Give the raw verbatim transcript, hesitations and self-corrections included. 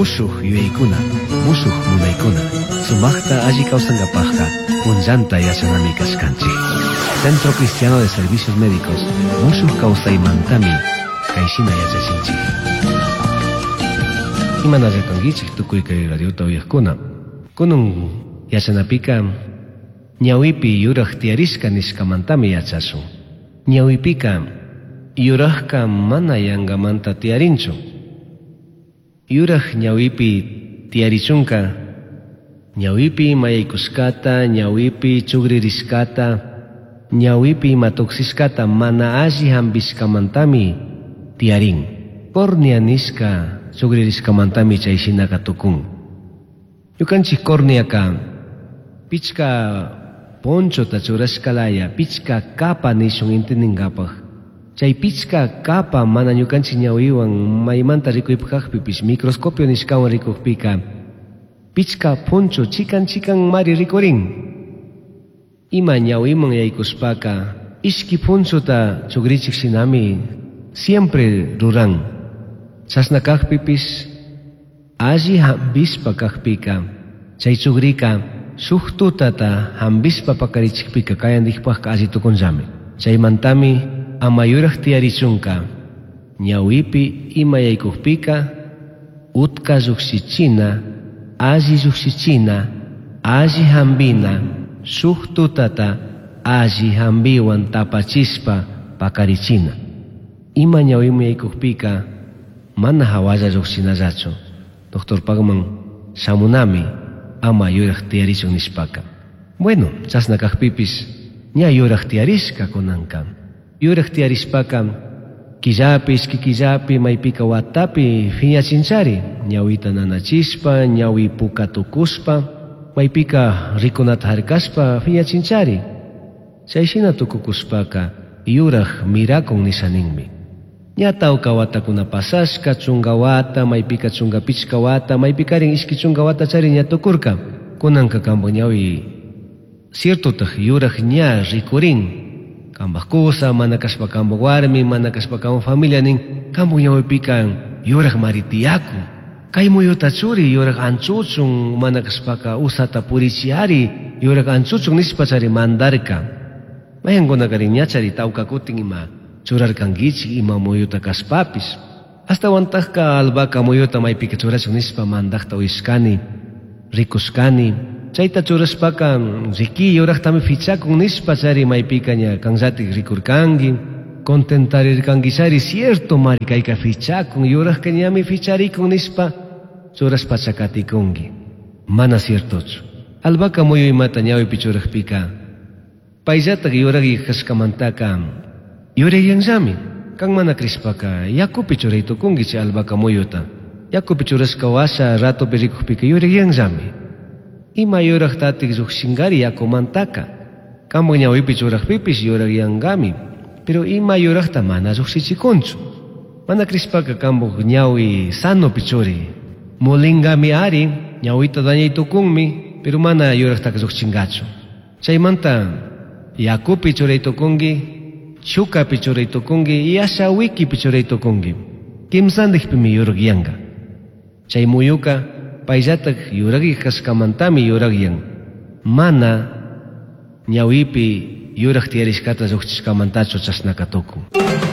Musuq yuyaykuna, musuq munaykuna, sumaqta alli kawsankapaqqa punllanta yachanami kaskanchik. Centro Cristiano de Servicios Médicos, musuq kawsaymantami kayshina yachachinchik. Imanallakankichik tukuy kay radiota uyaqkuna. Kunun yachanapika ñawipi yuraq tiyarishka nishkamantami yachasun. Ñawipika yuraqka mana yangamanta tiyarinchu. Yuraq ñawipi tiyarichunka, ñawipi mayaykuskata, ñawipi chugririshkata, ñawipi matuksishkata mana alli hambishkamantami tiyarin. Cornea nishka chugririshkamantami chayshinaka tukun. Ñukanchik corneaka pichka ponchota churashkalaya, pichka kapa nishun intininkapak. Chay pichka kapa mana ñukanchik ñawiwan maymanta rikuypakpipish microscopio nishkawan rikukpika pichka poncho chikan chikan mari rikurin. Ima ñawiman yaykuspaka ishki ponchota chugrichik shinami siempre ruran. Chasna kakpipish alli hambispa kakpika chay chugrika shuk tutata hambispa pakarichikpika kayandikpaka alli tukunllami. Chaymantami ama yuraq tiyarichunka ñawipi ima yaykukpika utka llukshichina, alli llukshichina, alli hambina, shuk tutata alli hambiwan tapachispa pakarichina. Ima ñawimi yaykukpika mana hawalla llukshinallachu. Doctor Pagman shamunami ama yuraq tiyarichun nishpaka. Bueno, chasna kakpipish ña yuraq tiyarishka kunanka. Yuraq tiyarishpaka killapi ishki killapi maypika watapi phiñachinchari, ñawita nanachispa, ñawi puka tukuspa, maypika rikunata harkaspa phiñachinchari. Chayshina tukukuspaka yuraq mirakun nishaninmi. Ña tawka watakuna pasashka, chunga wata, maypika chunga pichka wata, maypikarin ishki chunga wata chari ña tukurka. Kunanka kambo ñawi ciertotaq yuraq ña rikurin. Kambaq kusa, mana kashpa kambo warmi, mana kashpa kambo familia nin kambo ñawipika yuraq maritiyaku. Kay muyuta churi yuraq anchuchun, mana kashpaka usata purichiari yuraq anchuchun nispa chari mandarka. Mayankunakarin ña chari tawka kutin ima churarkankichik ima muyuta kaspapis. Hasta wantaqka albaca muyuta maypika churachun nispa mandaqta uyishkani, rikushkani. Chayta churaspaka riki yuraqtami fichakun nispa chari maypika ña kanllatik rikurkanki, contentarirkanki chari cierto mari kayka fichakun, yuraqka ñami ficharikun nispa churaspa chakatikunki. Mana ciertochu. Albaca muyu imata ñawipi churaqpika payllatak yuraqi kashkamantaka yurayyanllami. Kan mana krispaka yakupi churaytukunki chay albaca muyuta. Yakupi churashka washa ratopi rikukpika yurayyanllami. Ima yuraq tatik llukshinkari yakumantaka. Kambo ñawipi churaqpipish yurakyangami. Pero ima yuraqta mana llukshichikunchu. Mana krispaka kambo ñawi sanopi churi. Molingami ari, ñawita dañaytukunmi, pero mana yuraqtaka llukshinkachu. Chaymanta yakupi churaytukunki, chukapi churaytukunki, y asha wikipi churaytukunki. Kimsandikpimi yurakyanga. Chay muyuka payllatak yuraqi kashkamantami yuraqyan. Mana ñawipi yuraq tiyarishkata lluksishkamantachu chasnaka tukun.